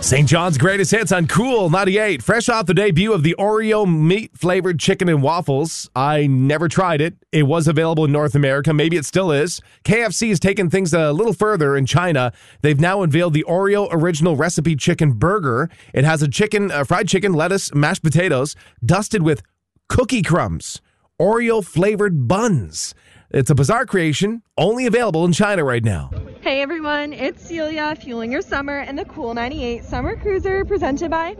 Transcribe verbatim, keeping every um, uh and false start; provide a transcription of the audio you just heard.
Saint John's greatest hits on Cool ninety-eight. Fresh off the debut of the Oreo meat-flavored chicken and waffles. I never tried it. It was available in North America. Maybe it still is. K F C has taken things a little further in China. They've now unveiled the Oreo original recipe chicken burger. It has a chicken, uh, fried chicken, lettuce, mashed potatoes, dusted with cookie crumbs, Oreo-flavored buns. It's a bizarre creation, only available in China right now. Hey everyone, it's Celia fueling your summer in the Cool ninety-eight Summer Cruiser presented by